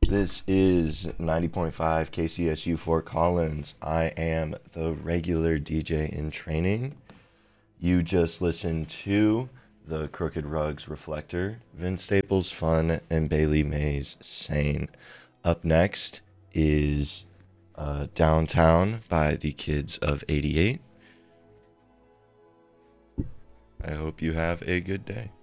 This is 90.5 KCSU Fort Collins. I am the regular DJ in training. You just listened to the Crooked Rugs Reflector, Vince Staples Fun, and Bailey Mays Sane. Up next is Downtown by the Kids of 88. I hope you have a good day.